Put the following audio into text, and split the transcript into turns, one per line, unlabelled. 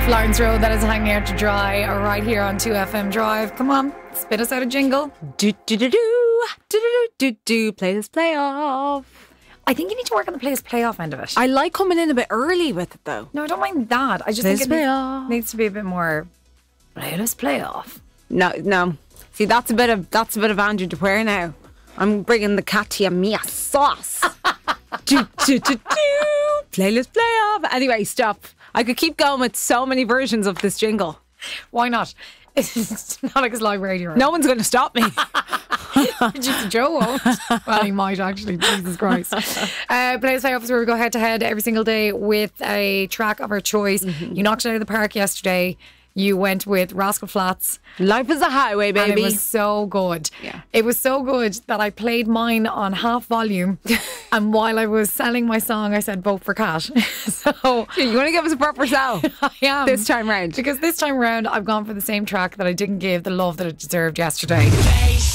Florence Road, that is hanging out to dry right here on 2FM Drive. Come on, spit us out a jingle.
Do do do do do do do do. Play this playoff.
I think you need to work on the players playoff end of it.
I like coming in a bit early with it though.
No, I don't mind that. I just
Players
think it
playoff.
needs to be a bit more players playoff.
No. See, that's a bit of Andrew Dwyer now. I'm bringing the Katia Mia sauce. do do do do. Playlist playoff. Anyway, stop. I could keep going with so many versions of this jingle.
Why not? It's not like it's live radio.
No one's going to stop me.
Just Joe won't. Well, he might actually. Jesus Christ. Players Playoff is where we go head to head every single day with a track of our choice. You knocked it out of the park yesterday. You went with Rascal Flatts.
Life is a highway, baby.
And it was so good.
Yeah.
It was so good that I played mine on half volume. And while I was selling my song, I said, vote for Cat. So
You want to give us a proper sell
I am.
this time round?
Because this time round, I've gone for the same track that I didn't give the love that it deserved yesterday.